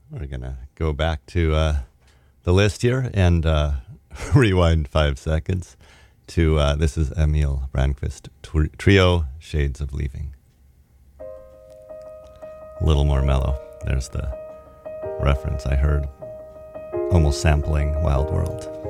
We're going to go back to the list here and rewind 5 seconds to this is Emil Brandquist Trio, Shades of Leaving. A little more mellow. There's the reference I heard, almost sampling Wild World.